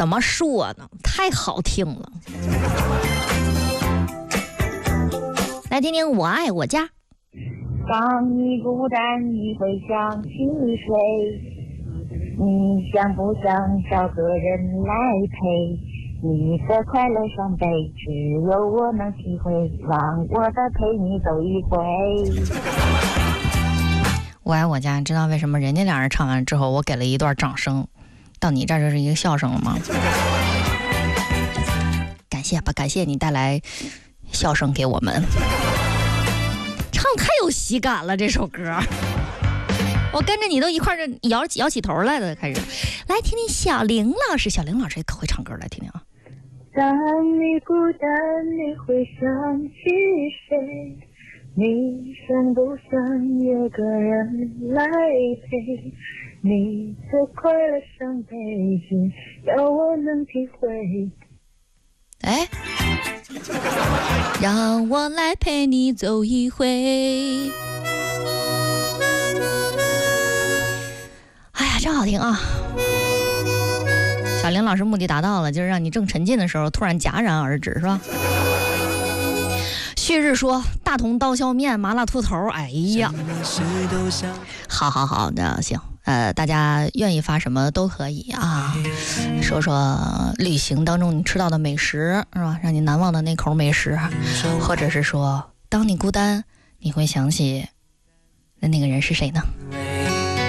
怎么说呢？太好听了。来听听我爱我家。 当你孤单你会想起谁？你想不想找个人来陪？你的快乐伤悲只有我能体会，让我再陪你走一回。 我爱我家，你知道为什么人家俩人唱完之后我给了一段掌声，到你这儿就是一个笑声了吗？感谢吧，感谢你带来笑声给我们。唱太有喜感了这首歌，我跟着你都一块儿摇起头来了。开始来听听小玲老师，小玲老师也可会唱歌，来听听啊。 当你孤单你会想起谁？你想不想有个人来陪？你的快乐伤悲只要我能体会。 哎，让我来陪你走一回。哎呀，真好听啊！小玲老师目的达到了，就是让你正沉浸的时候突然戛然而止，是吧？旭日说大同刀削面麻辣兔头，哎呀，好，那行，大家愿意发什么都可以啊，说说旅行当中你吃到的美食是吧？让你难忘的那口美食，或者是说当你孤单你会想起的那个人是谁呢？